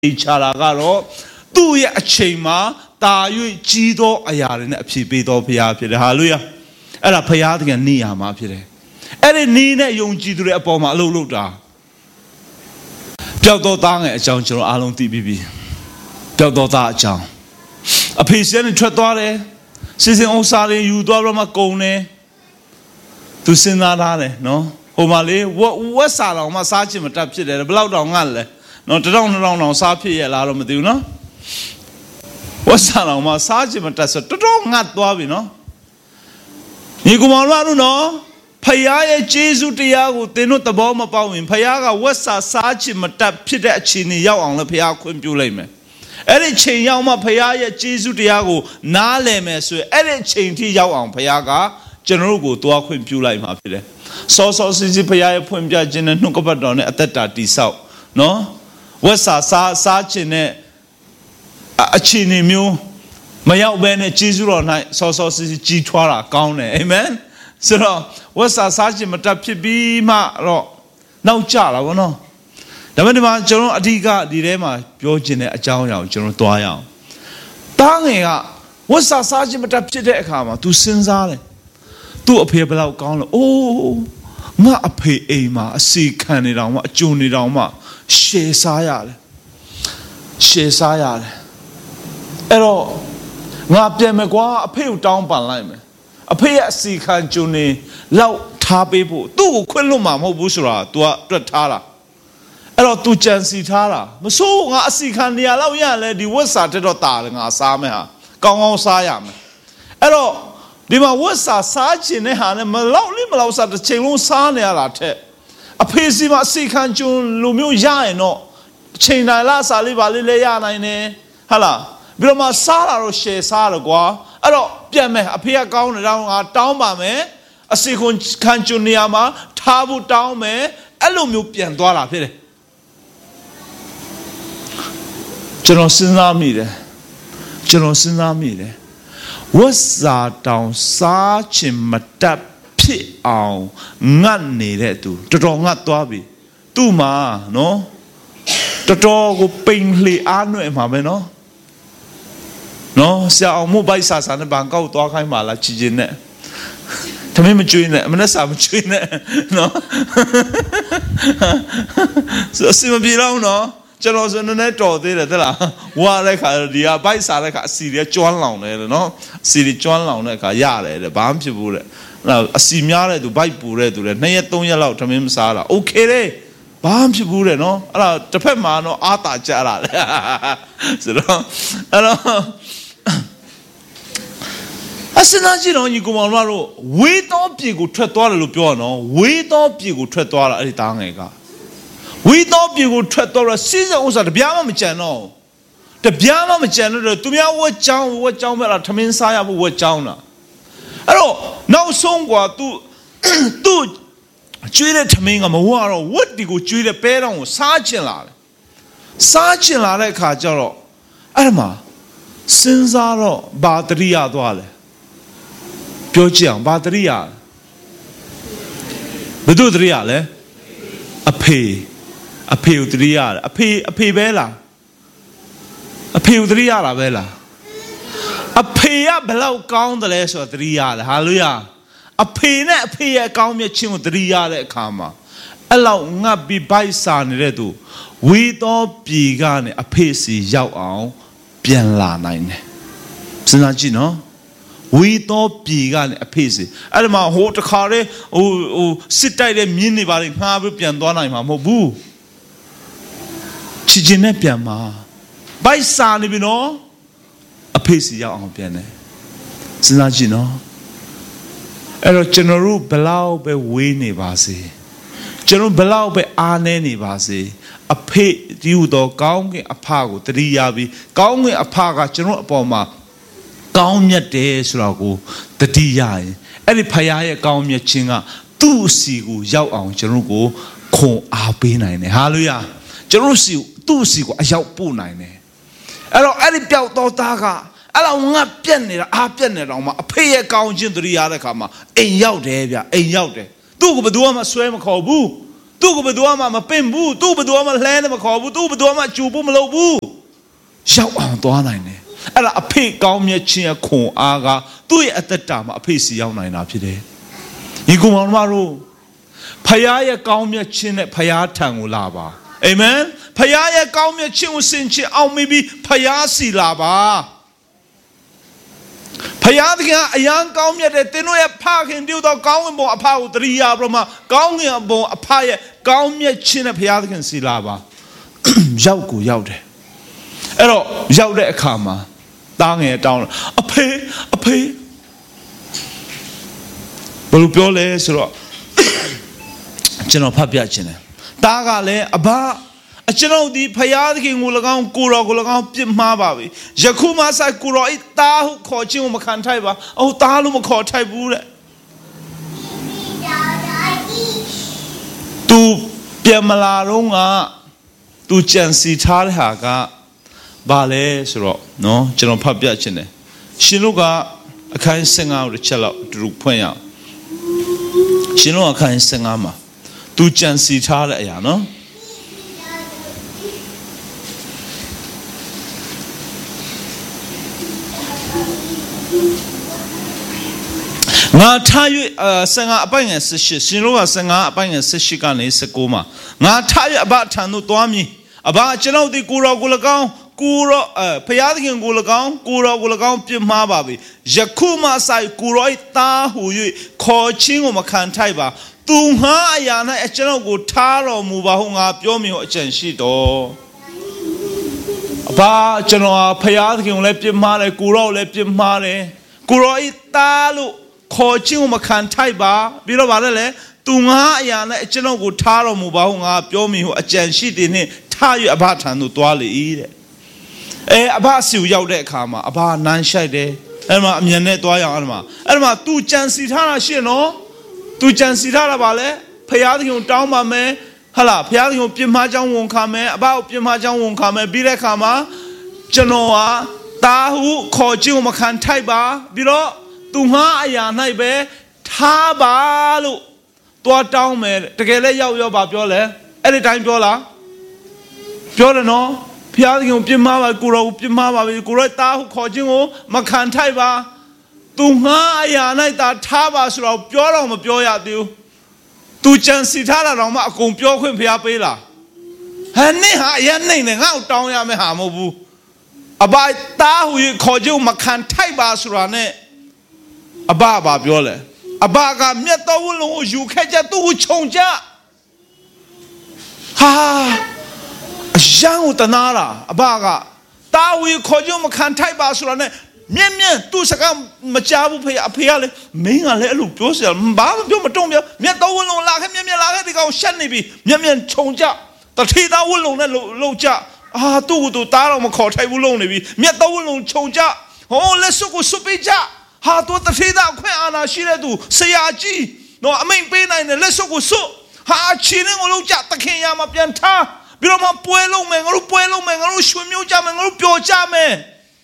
Chalago, do ye a chema, da you Gido Ayarin a Pido Pia, hallelujah. And a Payat and Nia Mapire. And Nina young Gidu upon my Luluda. Piado Dang at John Alon TBB. Piado Da John. A piece in Tratore, Sissing Osari, you Dorama Gone to Sinadale, no? Homale, what's our massage him a tap shit at a blood on Alle? Not around on Sapi, Alamaduna. What's our massage him a tassa to not Bobby, no? You go on, no? Paya Jesu Tiago, they not the bomb about him. Payaga, what's our sachi matap chini yaw on the Pia Quimpulame. Any chain Yama Paya Jesu Tiago, Nale Mesu, any chain Ti yaw on Payaga, General go to a Quimpulame up there. So Sisi Paya Pumbia Jin and Nukapadon at that Tisao, no? What's our sachine a chini mu? Maya Bene Jesu on night, so Sisi G12 Gaune, amen? So, what's our sergeant Matapi Ma? No chala, no. The Maniman General Adiga, Dilema, Biogene, a Jow, General Doyan. Danga, what's our sergeant Matapide Kama? To Sinzale. Do appear below Gone. Oh, ma a pay a ma, a sea canny down, a juni down ma, she sayal. She sayal. Ero, Napia Megua, a pale down by lime. A pay at sea can journey, loud tabibu, do Quiluma, Mobusura, to Tara. Ero to Jansi Tara. So I see can the Alawia lady was at the darling, our Sameha, Gong Sayam. Ero, Dima was a sergeant, and Maloney Malos at the Chelon Sania latte. A Pisima sea can June Lumu Yano, China Lasa Liva Lileana, Hala, Broma Sara Roche Saragua. Aro, Piame, a Pia gown down our town, me, a second canjuniama, tabu down me, Alumipian Dora Pire. General Sinamide, General Sinamide. What's that down such a matap pit on none needed to draw not Dobby. Tuma, no? The dog will painfully annoy mamma, no? No, see our mobile sas and the bank out dog I'm a chijin. To me, chewing it, I'm chewing it, no? So, Simabilo, no? Generals in the net or did it. What like a by Saraka, Syria, John Long, no? Syria, John Long, like a yard, the Bampi Bure. Now, a Simia to buy Bure to the Nayatonia out to him, Sara. Okay, Bampi Bure, no? The Pemano, Ata Jara. So, I said, you go on, we don't be good $12, we don't be good $12 at the time. We don't be good $12 season was at the Biama channel. The Biama channel, to me, what John, what Tamin Saya, what Jona. Hello, now song what to treat it to me. I'm a war, what do you treat a pair on Sergeant Lale Kajaro. Alma, Sinzaro, Batteria Dwale. Piojiang, Batteria. The do the reale, a pay. A pay with real, a pay bella. A pay with real bella. A pay up below count the less of real, hallelujah. A pay net pay a count me chin with real karma. Allow not be by son redo. We don't be gone a pace yaw on, bien la nine. Sinagino. We don't be gone a pace. Alma hold the car, oh, sit tight and mini barring Harvey Piandona, Mamobu. Chijine Piama. By San, you know, a pace yaw on piano. Sinagino. Ero General Belau be Winnie Basi. General Belau be Aneni Basi. A pay you do gong a pago, 3 yabi, gong a paga, General Boma. Gaumia de Surago, the DI, Eli Paya Gaumia Chinga, 2 sigu, Yao on Jerugo, Ko Abinine, Hallelujah. Jerusi, 2 sigu, a Yao Punine. Elo Eli Piauto Taga, Elo not penny, a penny, a pay a gaunjin to the Yadakama, a Yao de, a Yao de. Do Duama swim called Boo. သူ့ကိုဘယ်သူမှမပင့်ဘူးသူ့ဘယ်သူမှလှမ်းတယ်မခေါ်ဘူးသူ့ဘယ်သူမှကြူဖို့မလုပ်ဘူးရောက်အောင်သွားနိုင်တယ်အဲ့ဒါအဖေကောင်းမြတ်ခြင်းခွန်အားကသူ့ရဲ့အသက်တာမှာအဖေစီရောက်နိုင်တာဖြစ်တယ်ညီကောင်မောင်တို့ဖခင်ရဲ့ကောင်းမြတ်ခြင်းနဲ့ဖခင်ထံကိုလာပါအာမင်ဖခင်ရဲ့ကောင်းမြတ်ခြင်းကိုစင်ကြယ်အောင်မိပြီးဖခင်စီလာပါဖခင်ကအယံကောင်းမြတ်တဲ့သင်တို့ရဲ့ဖခင်ပြုသောကောင်းဝင်ပုံအဖကိုတရိယာပြမကောင်းငင်ပုံအဖရဲ့ကောင်းမြတ်ခြင်းနဲ့ဖခင်စီလာပါရောက်ကိုရောက်တယ်အဲ့တော့ရောက်တဲ့အခါမှာတားငယ်တောင်းအဖေဘယ်လိုပြောလဲဆိုတော့ကျွန်တော်ဖတ်ပြခြင်းတယ်တားကလည်းအဘကျွန်တော်ဒီဖယားသခင်ကို၎င်းကိုတော်ကို၎င်းပြစ်မှားပါပြီယခုမှဆိုင်ကိုတော်ဤတားဟုခေါ်ခြင်းကိုမခံထိုက်ပါတားလို့မခေါ်ထိုက်ဘူးတဲ့သူပြန်မလာတော့ကသူကြံစီထားတဲ့ဟာကဘာလဲဆိုတော့နော်ကျွန်တော်ဖတ်ပြခြင်းတယ်ရှင်တို့ကအခန်း15ကိုတစ်ချက်လောက်တူဖွင့်ရအောင်ရှင်တို့အခန်း15မှာသူကြံစီထားတဲ့အရာနော်ငါထား၍15အပိုင်ငယ်18ရှင်တို့က15အပိုင်ငယ်18ကနေ19မှာငါထား၍အဘထံသို့သွားမည်အဘကျွန်ုပ်ဒီကိုတော်ကို၎င်းကိုတော်ဖျားသခင်ကို၎င်းကိုတော်ကို၎င်းပြစ်မှားပါပြီယခုမှဆိုင်ကိုတော်၏သားဟူ၍ခေါ်ခြင်းကိုမခံထိုက်ပါသူငါအရာ၌ကျွန်ုပ်ကိုထားတော်မူပါဟုငါပြောမည်ဟုအကြံရှိတော်အဘကျွန်တော်ဖျားသခင်ကိုလည်းပြစ်မှားတယ်ကိုတော်ကိုလည်းပြစ်မှားတယ်ကိုတော်၏သားလို့ခေါ်ခြင်းကိုမခံထိုက်ပါပြီးတော့ဗါလဲလေသူငါအရာနဲ့ကျွန်တော်ကိုထားတော်မူပါဟုငါပြောမိဟုအကြံရှိသည်နှင့်ထား၍အဘထံသို့သွားလေ၏တဲ့အဘစီကိုရောက်တဲ့အခါမှာအဘနန်းရှိုက်တယ်အဲ့မှာအမြန်နဲ့သွားရအောင်အဲ့မှာသူကြံစီထားတာရှင်းနော်သူကြံစီထားတာဗါလဲဖျားသခင်ကိုတောင်းပါမယ်ဟာလားဖျားသခင်ကိုပြစ်မှားကြောင်းဝန်ခံမယ်အဘကိုပြစ်မှားကြောင်းဝန်ခံမယ်ပြီးတဲ့အခါမှာကျွန်တော်ဟာတာဟုခေါ်ခြင်းကိုမခံထိုက်ပါပြီးတော့သူငါအရာ၌ပဲထားပါလို့တွားတောင်းမယ်တကယ်လည်းရောက်ပါပြောလဲအဲ့ဒီတိုင်းပြောလားပြောတယ်နော်ဖျားသခင်ကိုပြစ်မှားပါကိုရောပြစ်မှားပါပြီကိုရောတာဟုခေါ်ခြင်းကိုမခံထိုက်ပါသူငါအရာ၌တာထားပါဆိုတော့ပြောတော့မပြောရသေးဘူးသူကြံစီထားတာတော့မှအကုန်ပြောခွင့်ဖျားပေးလားဟဲ့နင့်ဟာအရင်နိုင်တယ်ငါ့ကိုတောင်းရမယ်ဟာမဟုတ်ဘူးအဘတာဟုခေါ်ခြင်းကိုမခံထိုက်ပါဆိုတာနဲ့အဘဘာပြောလဲအဘကမြတ်တော်ဝလုံးကိုယူခဲ့ကြသူ့ကိုခြုံကြဟာအယံကိုတနာတာအဘကတာဝီခေါ်ကြမခံထိုက်ပါဆိုတာနဲ့မြင့်သူ့စကားမကြားဘူးဖေအဖေကလည်းမင်းကလည်းအဲ့လိုပြောစရာဘာမှပြောမတုံ့ပြန်မြတ်တော်ဝလုံးလာခဲ့မြင့်လာခဲ့ဒီကောင်ရှက်နေပြီမြင့်ခြုံကြတထေသားဝလုံးနဲ့လှုပ်ကြသူ့ကိုသူတားတော့မခေါ်ထိုက်ဘူးလုံနေပြီမြတ်တော်ဝလုံးခြုံကြဟောလက်စုပ်ကိုစွပ်ပေးကြဟာတော့တထေသားအခွင့်အာဏာရှိတဲ့သူဆရာကြီးနော်အမိန်ပေးနိုင်တယ်လက်စုပ်ကိုစွပ်ဟာအချင်းကိုလှုပ်ကြတခင်ရမှာပြန်ထားပြီးတော့မှပွဲလုံးမယ်ငါတို့ပွဲလုံးမယ်ငါတို့ရွှေမျိုးကြမယ်ငါတို့ပျော်ကြမယ်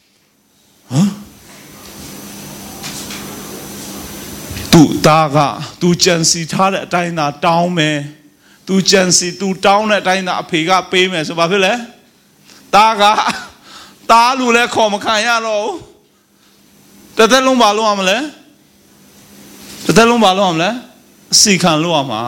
သူတာကသူကြံစီထားတဲ့အတိုင်းသာတောင်းမယ်သူကြံစီသူတောင်းတဲ့အတိုင်းသာအဖေကပေးမယ်ဆိုဘာဖြစ်လဲတာကတာလူလဲခေါ်မခံရတော့တသက်လုံးဘာလုပ်ရမလဲတသက်လုံးဘာလုပ်ရမလဲအစီခံလုပ်ရမှာ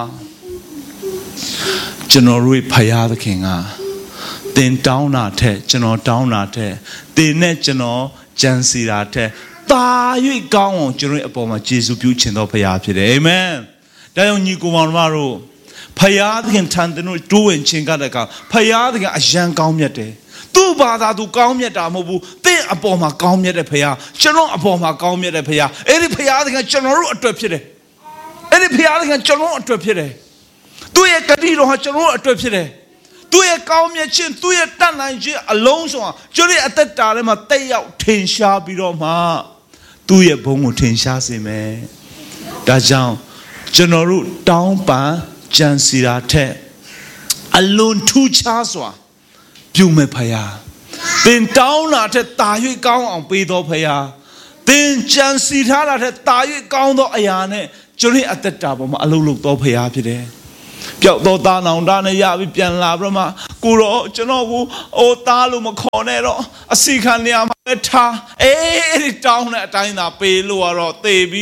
ကျွန်တော်တို့ဖယားသခင်ကတင်တောင်းတာထက်ကျွန်တော်တောင်းတာထက်တင်နဲ့ကျွန်တော်ကြံစီတာထက်တာ၍ကောင်းအောင်ကျွန်တော်အပေါ်မှာယေရှုပြုခြင်းတော်ဖယားဖြစ်တယ်အာမင်ဒါကြောင့်ညီကိုမောင်တို့ဖယားသခင်ထံသို့တိုးဝင်ခြင်းကတည်းကဖယားသခင်အယံကောင်းမြတ်တယ်သူ့ဘာသာသူကောင်းမြတ်တာမဟုတ်ဘူးသင်အပေါ်မှာကောင်းမြတ်တဲ့ဖယားကျွန်တော်အပေါ်မှာကောင်းမြတ်တဲ့ဖယားအဲ့ဒီဖယားသခင်ကျွန်တော်တို့အတွက်ဖြစ်တယ်အဲ့ဒီဖယားသခင်ကျွန်တော်အတွက်ဖြစ်တယ်သူ့ရဲ့ဂတိတော်ဟာကျွန်တော်အတွက်ဖြစ်တယ်သူ့ရဲ့ကောင်းမြတ်ခြင်းသူ့ရဲ့တန်နိုင်ခြင်းအလုံးစုံကျွန်တော်ရဲ့အသက်တာထဲမှာတက်ရောက်ထင်ရှားပြီးတော့မှသူ့ရဲ့ဘုန်းကိုထင်ရှားစေမယ်ဒါကြောင့်ကျွန်တော်တို့တောင်းပန်ကြံစီတာထက်အလွန်ထူးခြားစွာပြုမဲ့ဖယားသင်တောင်းတာထက်တာ၍ကောင်းအောင်ပေးတော်ဖယားသင်ကြံစီထားတာထက်တာ၍ကောင်းသောအရာနဲ့ကျွန်တော်အသက်တာပေါ်မှာအလုံးလုံးတော်ဖယားဖြစ်တယ်ဖပြောက်တော့သားနောင်တာနဲ့ရပြီးပြန်လာပြီးမှကိုတော့ကျွန်တော်ကိုအိုသားလို့မခေါ်နဲ့တော့အစီခံနေရမှာပဲထားဒီတောင်းတဲ့အတိုင်းသာပေးလို့ကတော့သေပြီ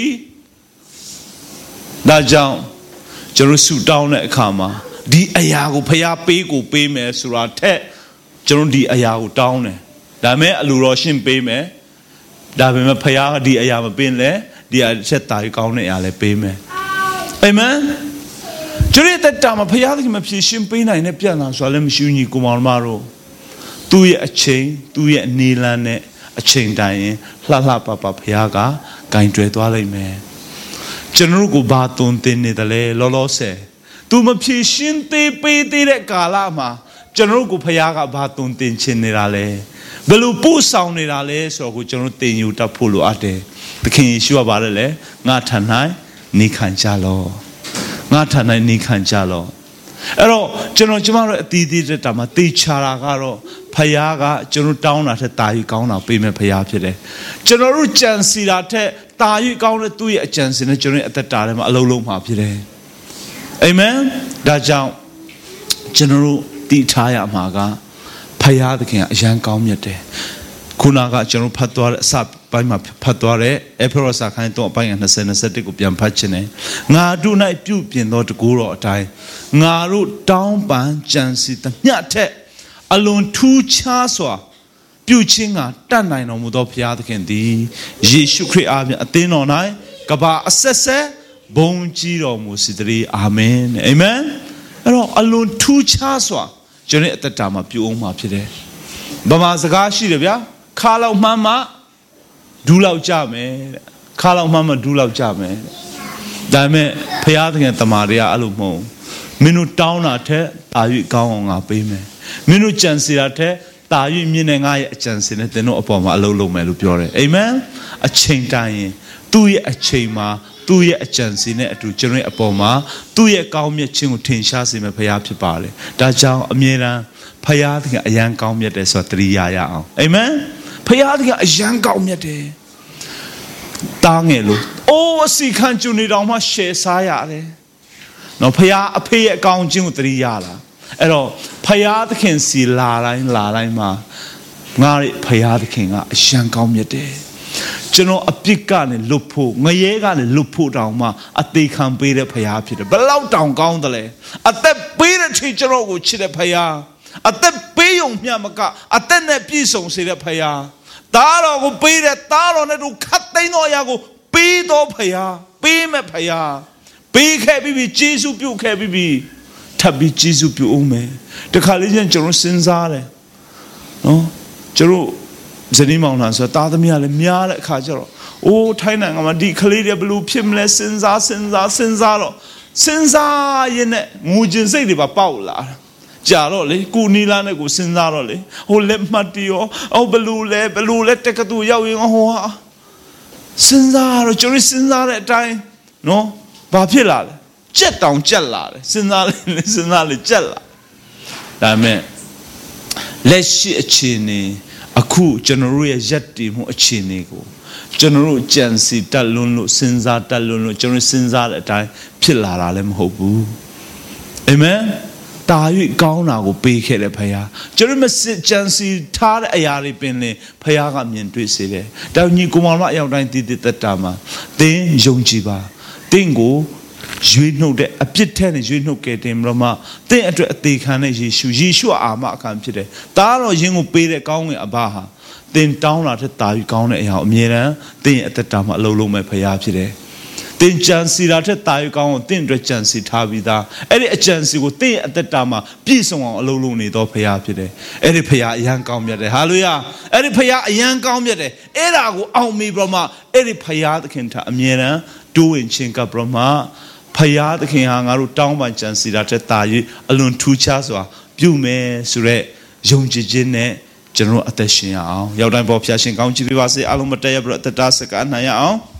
ဒါကြောင့်ကျွန်တော်ဆူတောင်းတဲ့အခါမှာဒီအရာကိုဖျားပေးကိုပေးမယ်ဆိုတာထက်ကျွန်တော်ဒီအရာကိုတောင်းတယ်ဒါပေမဲ့အလိုတော်ရှင်းပေးမယ်ဒါပေမဲ့ဖျားဒီအရာမပေးလဲဒီအချက်တာကြီးကောင်းတဲ့အရာလည်းပေးမယ်အာမင်ကျွန်တော်တက်တာမှာဖျားသခင်မဖြေရှင်းပေးနိုင်တဲ့ပြန်လာဆိုတာလည်းမရှိဘူးညီကိုမောင်မတို့သူ့ရဲ့အချိန်သူ့ရဲ့အနေလန်းနဲ့အချိန်တိုင်းရင်လှလှပပဖျားကဂိုင်တွယ်သွားလိမ့်မယ်ကျွန်တော်ကိုဘာသွန်သင်နေတယ်လဲလောလောဆယ်သူမဖြေရှင်းသေးပေးသေးတဲ့ကာလမှာကျွန်တော်ကိုဖျားကဘာသွန်သင်ချင်နေတာလဲဘယ်လိုပို့ဆောင်နေတာလဲဆိုတော့ကိုကျွန်တော်သင်ယူတတ်ဖို့လိုအပ်တယ်သခင်ယေရှုကပါတယ်လေငါထံ၌နေခံကြလောငါထံ၌နေခံကြလောအဲ့တော့ကျမတို့အသီးသီးတက်တာမှာတေချာတာကတော့ဖျားကကျွန်တော်တောင်းတာထက်တာ၍ကောင်းတာပေးမယ်ဖျားဖြစ်တယ်ကျွန်တော်တို့ကြံစီတာထက်တာ၍ကောင်းတဲ့သူ့ရဲ့အကြံစီနဲ့ကျွန်တော်ရဲ့အသက်တာထဲမှာအလုံးလုံးမှာဖြစ်တယ်အာမင်ဒါကြောင့်ကျွန်တော်တို့တည်ထားရမှာကဖယားသခင်အရန်ကောင်းမြတ်တယ်ခုနကကျွန်တော်ဖတ်သွားတဲ့အစပိုင်းမှာဖတ်သွားတဲ့အေဖေရစာခိုင်းတော့အပိုင်း20-21ကိုပြန်ဖတ်ခြင်းနဲ့ငါတို့၌ပြုပြင်သောတကူတော်အတိုင်းငါတို့တောင်းပန်ကြံစီသမျှထက်အလွန်ထူးခြားစွာပြုခြင်းကတတ်နိုင်တော်မူသောဘုရားသခင်သည်ယေရှုခရစ်အားဖြင့်အသင်းတော်၌ကဘာအဆက်ဆက်ဘုန်းကြီးတော်မူစေတည်းအာမင်အာမင်အဲ့တော့အလွန်ထူးခြားစွာကျွန်တော်အသက်တာမှာပြုအောင်မှာဖြစ်တယ်ဗမာစကားရှိတယ်ဗျာခါလောက်မှန်းမှဒူးလောက်ကြမယ်တဲ့ခါလောက်မှန်းမှဒူးလောက်ကြမယ်ဒါပေမဲ့ဘုရားသခင်တမန်တွေကအဲ့လိုမဟုတ်မင်းတို့တောင်းတာထက်တာ၍ကောင်းအောင်ငါပေးမယ်မင်းတို့ကြံစီတာထက်တာ၍မြင်နေငါရဲ့အကြံစီနဲ့သင်တို့အပေါ်မှာအလုပ်လုပ်မယ်လို့ပြောတယ်အာမင်အချိန်တိုင်းရင်သူ့ရဲ့အချိန်မှာသူ့ရဲ့အကြံစီနဲ့အတူကျွန်တော်ရဲ့အပေါ်မှာသူ့ရဲ့ကောင်းမြတ်ခြင်းကိုထင်ရှားစေမယ်ဘုရားဖြစ်ပါတယ်ဒါကြောင့်အမြဲတမ်းဘုရားသခင်အရန်ကောင်းမြတ်တယ်ဆိုတာသတိရရအောင်အာမင်ဘုရားသခင်အရန်ကောင်းမြတ်တယ်တားငယ်လို့အိုးအစီခံကျွနေတော်မှာရှယ်စားရတယ်နော်ဘုရားအဖေရဲ့အကောင်းခြင်းကိုသတိရလာအဲ့တော့ဘုရားသခင်စီလာတိုင်းမှာငါရဲ့ဘုရားသခင်ကအရန်ကောင်းမြတ်တယ်ကျွန်တော်အပြစ်ကနေလွတ်ဖို့ငရဲကနေလွတ်ဖို့တောင်မှအသေးခံပေးတဲ့ဘုရားဖြစ်တယ်ဘယ်လောက်တောင်ကောင်းတယ်လဲအသက်ပေးတဲ့ချိန်ကျွန်တော်ကိုချစ်တဲ့ဘုရားအသက်ပေးုံမျှမကအသက်နဲ့ပြည့်စုံစေတဲ့ဘုရားသားတော်ကိုပေးတဲ့သားတော်နဲ့တို့ခတ်သိမ်းသောအရာကိုပေးတော်ဘုရားပေးမဲ့ဘုရားပေးခဲ့ပြီးယေရှုပြုခဲ့ပြီးထပ်ပြီးယေရှုပြုအောင်မယ်တခါလေးချင်းကျွန်တော်စဉ်းစားတယ်နော်ကျွန်တော်ဇနီးမောင်နှံဆိုတာသားသမီးကလည်းများတဲ့အခါကျတော့အိုးထိုင်းနိုင်ငံမှာဒီကလေးတွေဘယ်လိုဖြစ်မလဲစဉ်းစားရင်နဲ့ငူကျင်စိတ်တွေပါပေါက်လာကြာတော့လေကိုနီလာနဲ့ကိုစဉ်းစားတော့လေဟိုလက်မှတ်တီရောဘယ်လိုလဲတက်ကတူရောက်ရင်ဟိုဟာစဉ်းစားတော့ကျွန်တော်စဉ်းစားတဲ့အတိုင်းနော်ဘာဖြစ်လာလဲကြက်တောင်ကြက်လာတယ်စဉ်းစားလေကြက်လာဒါပေမဲ့လက်ရှိအခြေအနေအခုကျွန်တော်တို့ရဲ့ယက်တည်မှုအခြေအနေကိုကျွန်တော်တို့ကြံစီတက်လွန်းလို့စဉ်းစားတက်လွန်းလို့ကျွန်တော်စဉ်းစားတဲ့အတိုင်းဖြစ်လာတာလည်းမဟုတ်ဘူးအာမင်တာ၍ကောင်းတာကိုပေးခဲ့တဲ့ဘုရားကျွန်တော်မစစ်ကြံစီထားတဲ့အရာတွေပင်လေဘုရားကမြင်တွေ့စေတယ်ဒါညီကိုမောင်မအရောက်တိုင်းတည်တည်တတ်တာမှာသင်ယုံကြည်ပါသင်ကိုရွေးနှုတ်တဲ့အပြစ်ထဲနဲ့ရွေးနှုတ်ခဲ့တယ်မလို့မှသင်အတွက်အသေးခံတဲ့ယေရှုအာမခံဖြစ်တယ်ဒါတော့ယင်းကိုပေးတဲ့ကောင်းငင်အဘဟာသင်တောင်းလာတဲ့တာယူကောင်းတဲ့အရာအမြဲတမ်းသင်ရဲ့အသက်တာမှာအလုံးလုံးမဲ့ဖရားဖြစ်တယ်သင်ကြံစီတာတဲ့တာယူကောင်းကိုသင်အတွက်ကြံစီထားပြီးသားအဲ့ဒီအကြံစီကိုသင်ရဲ့အသက်တာမှာပြည့်စုံအောင်အလုံးလုံးနေတော့ဖရားဖြစ်တယ်အဲ့ဒီဖရားအရန်ကောင်းမြတ်တယ်ဟာလေလုယာအဲ့ဒီဖရားအရန်ကောင်းမြတ်တယ်အဲ့ဒါကိုအောင်မိပြီးမှအဲ့ဒီဖရားသခင်ထားအမြဲတမ်းတိုးဝင်ခြင်းကပြီးမှဖယားသခင်ဟာငါတို့တောင်းပန်ကြံစီတာတဲ့တာ၍အလွန်ထူးခြားစွာပြုမယ်ဆိုရက်ယုံကြည်ခြင်းနဲ့ကျွန်တော်အသက်ရှင်ရအောင်ရောက်တိုင်းပေါ်ဖျားရှင်ကောင်းချီးပေးပါစေအားလုံးမတည့်ရပြီးအသက်တာစကားနိုင်ရအောင်